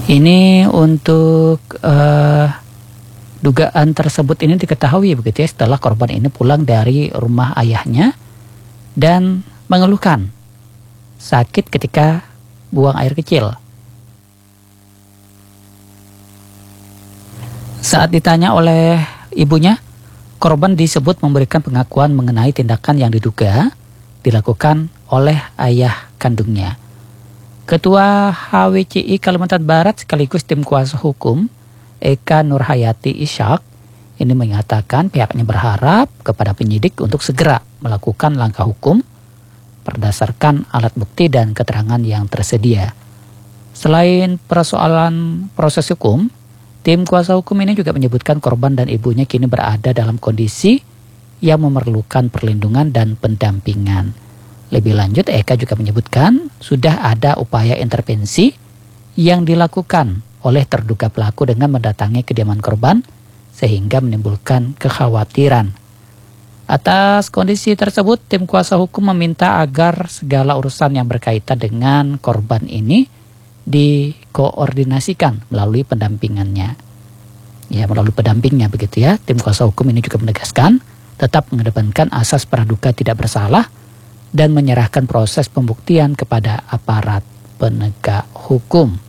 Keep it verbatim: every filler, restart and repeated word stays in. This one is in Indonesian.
Ini untuk uh, dugaan tersebut ini diketahui begitu ya setelah korban ini pulang dari rumah ayahnya dan mengeluhkan sakit ketika buang air kecil. Saat ditanya oleh ibunya, korban disebut memberikan pengakuan mengenai tindakan yang diduga dilakukan oleh ayah kandungnya. Ketua H W C I Kalimantan Barat sekaligus tim kuasa hukum Eka Nurhayati Ishak ini menyatakan pihaknya berharap kepada penyidik untuk segera melakukan langkah hukum berdasarkan alat bukti dan keterangan yang tersedia. Selain persoalan proses hukum, tim kuasa hukum ini juga menyebutkan korban dan ibunya kini berada dalam kondisi yang memerlukan perlindungan dan pendampingan. Lebih lanjut, Eka juga menyebutkan sudah ada upaya intervensi yang dilakukan oleh terduga pelaku dengan mendatangi kediaman korban sehingga menimbulkan kekhawatiran. Atas kondisi tersebut, tim kuasa hukum meminta agar segala urusan yang berkaitan dengan korban ini dikoordinasikan melalui pendampingannya. Ya, melalui pendampingnya begitu ya. Tim kuasa hukum ini juga menegaskan tetap mengedepankan asas praduga tidak bersalah dan menyerahkan proses pembuktian kepada aparat penegak hukum.